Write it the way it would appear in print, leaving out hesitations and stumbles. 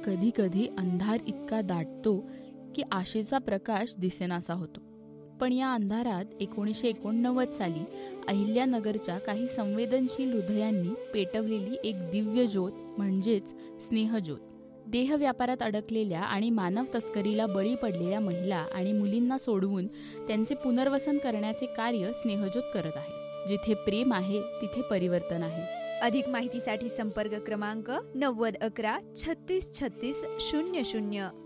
कधी कधी अंधार इतका दाटतो की आशेचा प्रकाश दिसेनासा होतो. पण या अंधारात 1989 साली अहिल्यानगरच्या काही संवेदनशील हृदयांनी पेटवलेली एक दिव्य ज्योत म्हणजेच स्नेहज्योत. देहव्यापारात अडकलेल्या आणि मानव तस्करीला बळी पडलेल्या महिला आणि मुलींना सोडवून त्यांचे पुनर्वसन करण्याचे कार्य स्नेहज्योत करत आहे. जिथे प्रेम आहे तिथे परिवर्तन आहे. अधिक माहितीसाठी संपर्क क्रमांक 9011 36 36 00.